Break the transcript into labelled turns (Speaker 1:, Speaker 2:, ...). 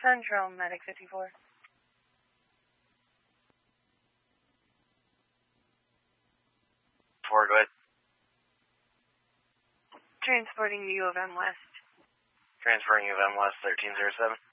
Speaker 1: Central, Medic 54.
Speaker 2: Go ahead.
Speaker 1: Transporting U of M West.
Speaker 2: Transferring U of M West 1307.